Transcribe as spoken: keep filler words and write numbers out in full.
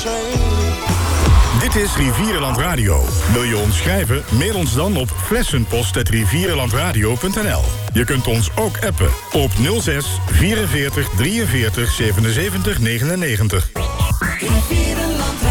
Dit is Rivierenland Radio. Wil je ons schrijven? Mail ons dan op flessenpost at rivierenlandradio punt n l. Je kunt ons ook appen op nul zes vierenveertig drieënveertig zevenenzeventig negenennegentig. Rivierenland